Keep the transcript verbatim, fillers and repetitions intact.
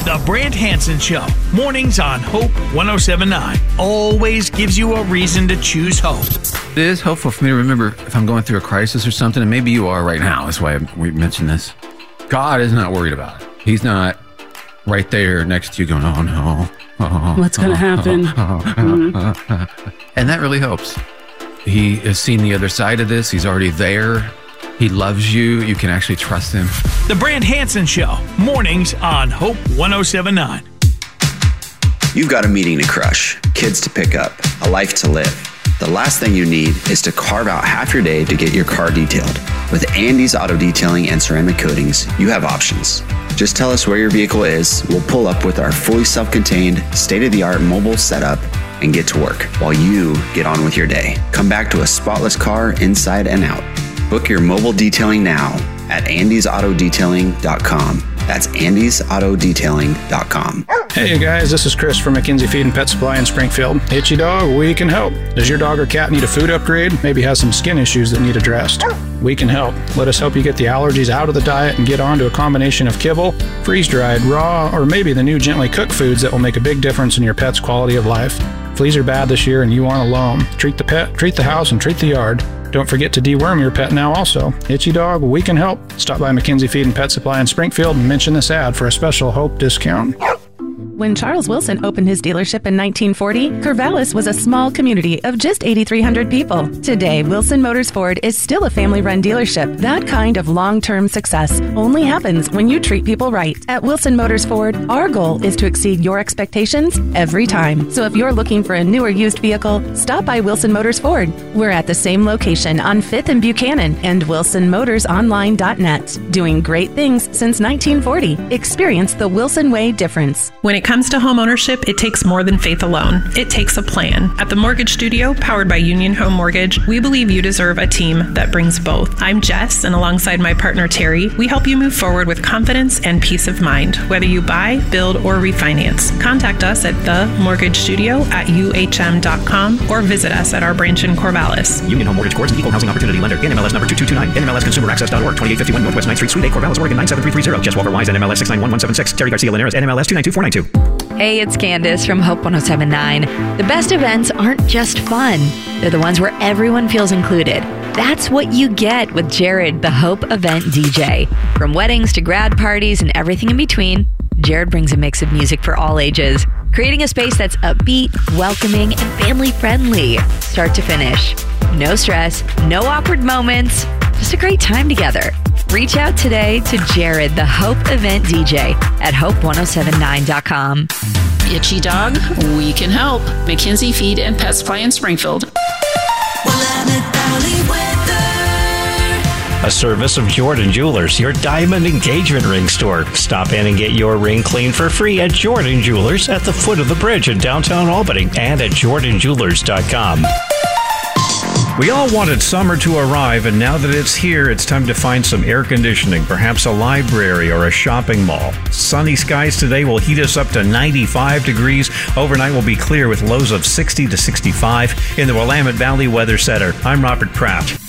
The Brant Hansen Show, mornings on Hope one oh seven point nine. Always gives you a reason to choose hope. It is helpful for me to remember if I'm going through a crisis or something, and maybe you are right now. That's why we mentioned this. God is not worried about it. He's not right there next to you going, oh no. Oh, What's going to oh, happen? Oh, oh, mm-hmm. oh, oh, oh. And that really helps. He has seen the other side of this. He's already there. He loves you. You can actually trust him. The Brant Hansen Show, mornings on Hope one oh seven point nine. You've got a meeting to crush, kids to pick up, a life to live. The last thing you need is to carve out half your day to get your car detailed. With Andy's Auto Detailing and Ceramic Coatings, you have options. Just tell us where your vehicle is. We'll pull up with our fully self-contained, state-of-the-art mobile setup and get to work while you get on with your day. Come back to a spotless car inside and out. Book your mobile detailing now at andys auto detailing dot com. That's andys auto detailing dot com. Hey guys, this is Chris from McKenzie Feed and Pet Supply in Springfield. Itchy dog, we can help. Does your dog or cat need a food upgrade? Maybe has some skin issues that need addressed? We can help. Let us help you get the allergies out of the diet and get on to a combination of kibble, freeze-dried, raw, or maybe the new gently cooked foods that will make a big difference in your pet's quality of life. Fleas are bad this year and you want a loam. Treat the pet, treat the house, and treat the yard. Don't forget to deworm your pet now also. Itchy dog, we can help. Stop by McKenzie Feed and Pet Supply in Springfield and mention this ad for a special Hope discount. When Charles Wilson opened his dealership in nineteen forty, Corvallis was a small community of just eight thousand three hundred people. Today, Wilson Motors Ford is still a family-run dealership. That kind of long-term success only happens when you treat people right. At Wilson Motors Ford, our goal is to exceed your expectations every time. So if you're looking for a new or used vehicle, stop by Wilson Motors Ford. We're at the same location on fifth and Buchanan and wilson motors online dot net. Doing great things since nineteen forty. Experience the Wilson Way difference. When it comes to homeownership, it takes more than faith alone. It takes a plan. At the Mortgage Studio, powered by Union Home Mortgage, we believe you deserve a team that brings both. I'm Jess, and alongside my partner Terry, we help you move forward with confidence and peace of mind, whether you buy, build, or refinance. Contact us at the mortgage studio at u h m dot com or visit us at our branch in Corvallis. Union Home Mortgage Corp. Equal Housing Opportunity Lender. N M L S number two two two nine. N M L S consumer access dot org. twenty-eight fifty-one Northwest ninth Street, Suite eight, Corvallis, Oregon nine seven three three zero. Jess Walker Wise, N M L S six nine one one seven six. Terry Garcia Linares, N M L S two nine two four nine two. Hey, it's Candace from Hope one oh seven point nine. The best events aren't just fun. They're the ones where everyone feels included. That's what you get with Jared, the Hope Event D J. From weddings to grad parties and everything in between, Jared brings a mix of music for all ages, creating a space that's upbeat, welcoming, and family-friendly, start to finish. No stress, no awkward moments, just a great time together. Reach out today to Jared, the Hope Event D J, at hope one oh seven nine dot com. Itchy dog, we can help. McKenzie Feed and Pet Supply in Springfield. A service of Jordan Jewelers, your diamond engagement ring store. Stop in and get your ring cleaned for free at Jordan Jewelers at the foot of the bridge in downtown Albany and at jordan jewelers dot com. We all wanted summer to arrive, and now that it's here, it's time to find some air conditioning, perhaps a library or a shopping mall. Sunny skies today will heat us up to ninety-five degrees. Overnight will be clear with lows of sixty to sixty-five. In the Willamette Valley Weather Center, I'm Robert Pratt.